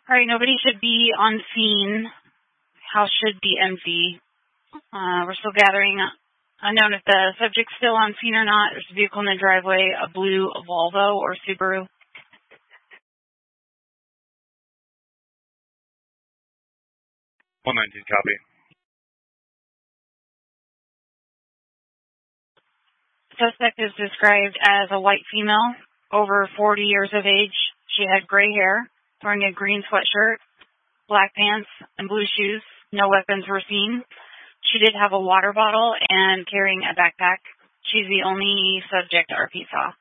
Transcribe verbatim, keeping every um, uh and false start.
All right, nobody should be on scene. House should be empty. Uh, we're still gathering. Unknown if the subject's still on scene or not. There's a vehicle in the driveway, a blue Volvo or Subaru. one nineteen, copy. Suspect is described as a white female, over forty years of age. She had gray hair, wearing a green sweatshirt, black pants, and blue shoes. No weapons were seen. She did have a water bottle and carrying a backpack. She's the only subject R P saw.